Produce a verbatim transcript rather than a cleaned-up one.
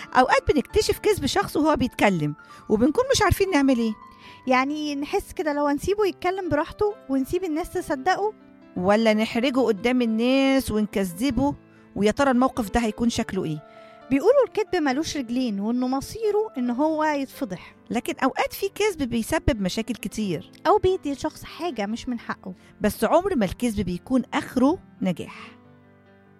أوقات بنكتشف كذب شخص وهو بيتكلم وبنكون مش عارفين نعمل إيه. يعني نحس كده لو نسيبه يتكلم براحته ونسيب الناس تصدقه، ولا نحرجه قدام الناس ونكذبه، ويا ترى الموقف ده هيكون شكله إيه؟ بيقولوا الكذب ملوش رجلين وإنه مصيره إن هو يتفضح، لكن أوقات في كذب بيسبب مشاكل كتير أو بيدي لشخص حاجة مش من حقه. بس عمر ما الكذب بيكون آخره نجاح.